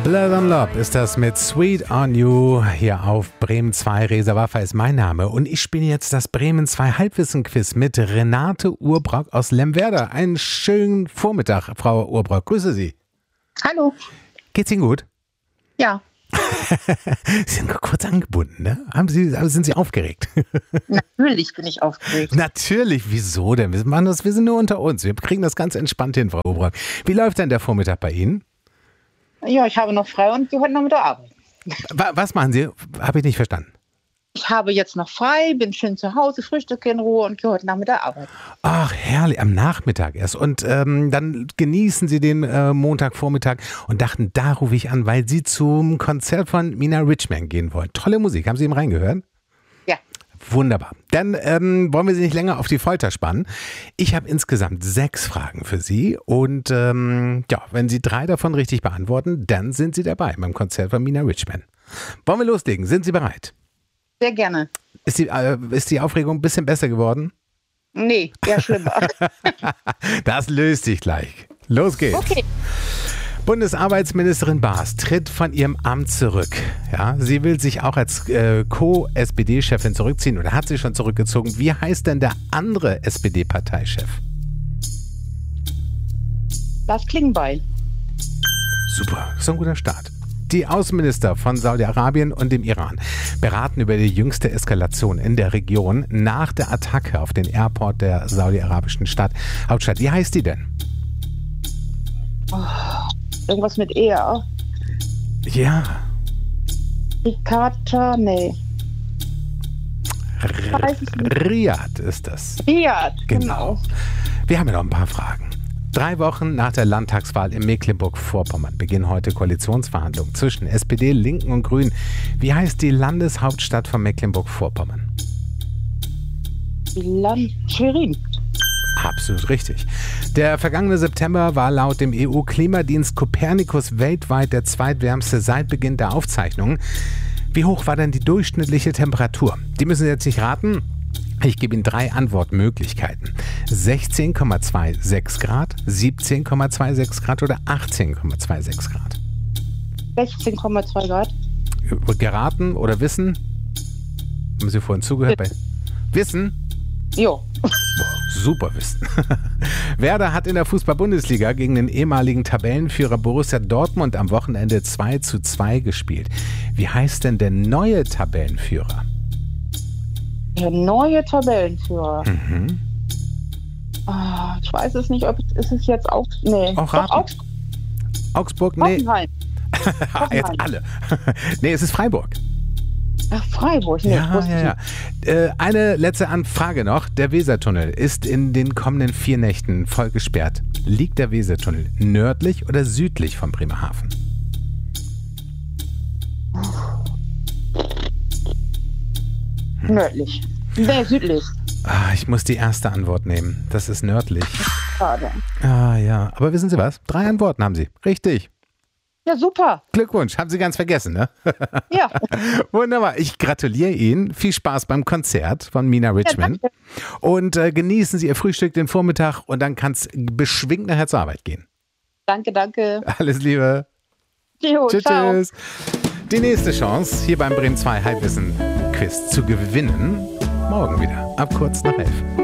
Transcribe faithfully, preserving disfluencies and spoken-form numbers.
Blood on Love ist das mit Sweet on You hier auf Bremen zwei. Resa Waffer ist mein Name und ich spiele jetzt das Bremen zwei Halbwissen-Quiz mit Renate Urbrock aus Lemwerder. Einen schönen Vormittag, Frau Urbrock. Grüße Sie. Hallo. Geht's Ihnen gut? Ja. Sie sind nur kurz angebunden, ne? Haben Sie, sind Sie aufgeregt? Natürlich bin ich aufgeregt. Natürlich, wieso denn? Wir machen das, wir sind nur unter uns. Wir kriegen das ganz entspannt hin, Frau Urbrock. Wie läuft denn der Vormittag bei Ihnen? Ja, ich habe noch frei und gehe heute noch mit der Arbeit. Was machen Sie? Habe ich nicht verstanden. Ich habe jetzt noch frei, bin schön zu Hause, frühstücke in Ruhe und gehe heute Nachmittag mit der Arbeit. Ach, herrlich, am Nachmittag erst. Und ähm, dann genießen Sie den äh, Montagvormittag und dachten, da rufe ich an, weil Sie zum Konzert von Mina Richman gehen wollen. Tolle Musik. Haben Sie ihm reingehört? Ja. Wunderbar. Dann ähm, wollen wir Sie nicht länger auf die Folter spannen. Ich habe insgesamt sechs Fragen für Sie und ähm, ja, wenn Sie drei davon richtig beantworten, dann sind Sie dabei beim Konzert von Mina Richman. Wollen wir loslegen? Sind Sie bereit? Sehr gerne. Ist die, äh, ist die Aufregung ein bisschen besser geworden? Nee, eher schlimmer. Das löst sich gleich. Los geht's. Okay. Bundesarbeitsministerin Baas tritt von ihrem Amt zurück. Ja, sie will sich auch als äh, Co-S P D-Chefin zurückziehen oder hat sie schon zurückgezogen. Wie heißt denn der andere S P D-Parteichef? Lars Klingbeil. Super, das ist ein guter Start. Die Außenminister von Saudi-Arabien und dem Iran beraten über die jüngste Eskalation in der Region nach der Attacke auf den Airport der saudi-arabischen Stadt, Hauptstadt. Wie heißt die denn? Oh, irgendwas mit E. Ja. Ikata, nee. R- Riyadh ist das. Riyadh, genau. Genau. Wir haben ja noch ein paar Fragen. Drei Wochen nach der Landtagswahl in Mecklenburg-Vorpommern beginnen heute Koalitionsverhandlungen zwischen S P D, Linken und Grünen. Wie heißt die Landeshauptstadt von Mecklenburg-Vorpommern? Die Land Schwerin. Absolut richtig. Der vergangene September war laut dem E U-Klimadienst Copernicus weltweit der zweitwärmste seit Beginn der Aufzeichnungen. Wie hoch war denn die durchschnittliche Temperatur? Die müssen Sie jetzt nicht raten. Ich gebe Ihnen drei Antwortmöglichkeiten. sechzehn Komma sechsundzwanzig Grad, siebzehn Komma sechsundzwanzig Grad oder achtzehn Komma sechsundzwanzig Grad? sechzehn Komma zwei Grad. Geraten oder wissen? Haben Sie vorhin zugehört? Bei Wissen? Jo. Boah, super Wissen. Werder hat in der Fußball-Bundesliga gegen den ehemaligen Tabellenführer Borussia Dortmund am Wochenende zwei zu zwei gespielt. Wie heißt denn der neue Tabellenführer? Der neue Tabellenführer. Mhm. Ah, ich weiß es nicht, ob es ist es jetzt auch. Nee. Auch Doch, raten. Augs- Augsburg? Nee. Hoffenheim. Jetzt alle. Nee, es ist Freiburg. Ach, Freiburg. Nee, Ja, wusste ja, ich ja. Äh, eine letzte Anfrage noch. Der Wesertunnel ist in den kommenden vier Nächten voll gesperrt. Liegt der Wesertunnel nördlich oder südlich von Bremerhaven? nicht. Nördlich. Nee, südlich. Ah, ich muss die erste Antwort nehmen. Das ist nördlich. Schade. Ah ja, aber wissen Sie was? Drei Antworten haben Sie. Richtig. Ja, super. Glückwunsch. Haben Sie ganz vergessen, ne? Ja. Wunderbar. Ich gratuliere Ihnen. Viel Spaß beim Konzert von Mina Richman. Ja, und äh, genießen Sie Ihr Frühstück den Vormittag und dann kann es beschwingt nachher zur Arbeit gehen. Danke, danke. Alles Liebe. Jo, Tschüss, ciao. tschüss. Die nächste Chance, hier beim Bremen zwei Halbwissen Quiz zu gewinnen, morgen wieder ab kurz nach elf.